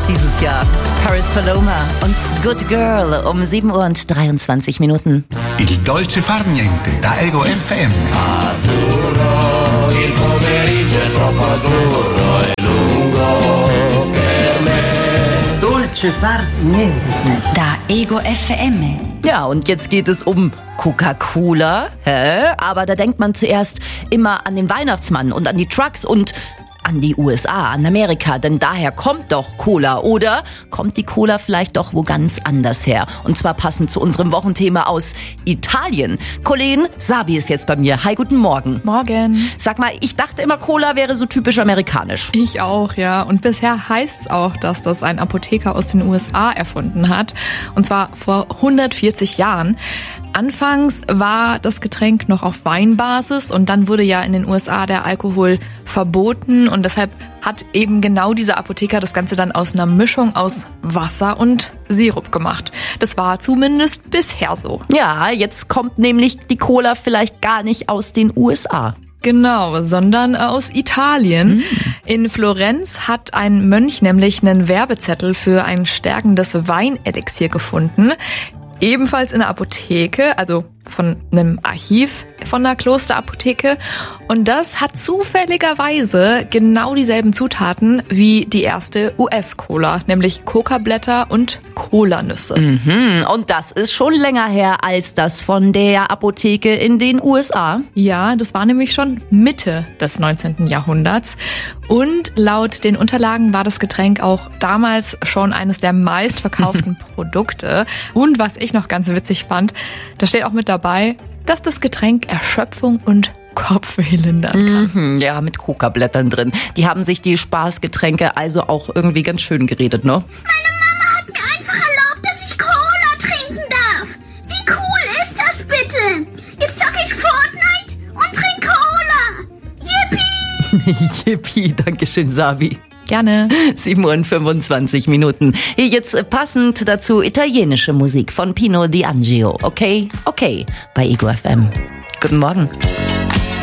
dieses Jahr. Paris Paloma und Good Girl um 7:23 Uhr. Il dolce far niente da Ego FM. Azzurro, il pomeriggio è troppo azzurro e lungo per me. Dolce far niente. Da Ego FM. Ja, und jetzt geht es um Coca-Cola. Aber da denkt man zuerst immer an den Weihnachtsmann und an die Trucks und an die USA, an Amerika, denn daher kommt doch Cola. Oder kommt die Cola vielleicht doch wo ganz anders her? Und zwar passend zu unserem Wochenthema aus Italien. Colleen Sabi ist jetzt bei mir. Hi, guten Morgen. Morgen. Sag mal, ich dachte immer, Cola wäre so typisch amerikanisch. Ich auch, ja. Und bisher heißt's auch, dass das ein Apotheker aus den USA erfunden hat. Und zwar vor 140 Jahren. Anfangs war das Getränk noch auf Weinbasis und dann wurde ja in den USA der Alkohol verboten und deshalb hat eben genau dieser Apotheker das Ganze dann aus einer Mischung aus Wasser und Sirup gemacht. Das war zumindest bisher so. Ja, jetzt kommt nämlich die Cola vielleicht gar nicht aus den USA. Genau, sondern aus Italien. In Florenz hat ein Mönch nämlich einen Werbezettel für ein stärkendes Weinelixier gefunden. Ebenfalls in der Apotheke, also von einem Archiv von der Klosterapotheke. Und das hat zufälligerweise genau dieselben Zutaten wie die erste US-Cola, nämlich Kokablätter und Kolanüsse. Und das ist schon länger her als das von der Apotheke in den USA. Ja, das war nämlich schon Mitte des 19. Jahrhunderts. Und laut den Unterlagen war das Getränk auch damals schon eines der meistverkauften Produkte. Und was ich noch ganz witzig fand, da steht auch mit dabei, dass das Getränk Erschöpfung und Kopfweh lindern kann. Ja, mit Kokablättern drin. Die haben sich die Spaßgetränke also auch irgendwie ganz schön geredet, ne? Meine Mama hat mir einfach erlaubt, dass ich Cola trinken darf. Wie cool ist das bitte? Jetzt zocke ich Fortnite und trinke Cola. Yippie! Yippie, dankeschön, Sabi. Gerne. 7:25 Uhr. Hier jetzt passend dazu italienische Musik von Pino D'Angio. Okay? Okay, bei Ego FM. Guten Morgen.